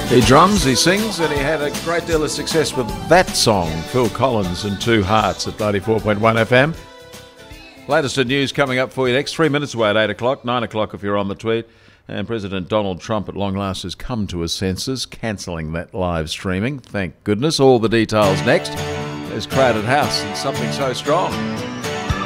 He drums, he sings, and he had a great deal of success with that song, Phil Collins and Two Hearts at 94.1 FM. Latest in news coming up for you next. 3 minutes away at 8 o'clock, 9 o'clock if you're on the tweet. And President Donald Trump at long last has come to his senses, cancelling that live streaming. Thank goodness. All the details next. There's Crowded House and Something So Strong.